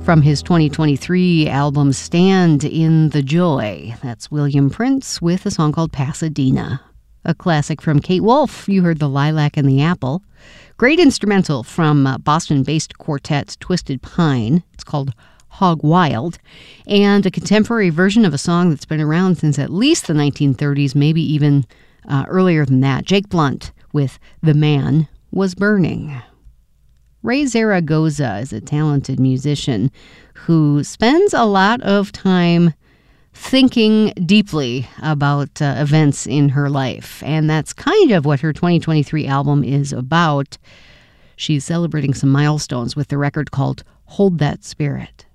From his 2023 album Stand in the Joy, that's William Prince with a song called Pasadena. A classic from Kate Wolf, you heard The Lilac and the Apple. Great instrumental from Boston-based quartet Twisted Pine. It's called Hog Wild. And a contemporary version of a song that's been around since at least the 1930s, maybe even earlier than that. Jake Blunt with The Man Was Burning. Ray Zaragoza is a talented musician who spends a lot of time thinking deeply about events in her life. And that's kind of what her 2023 album is about. She's celebrating some milestones with the record called Hold That Spirit.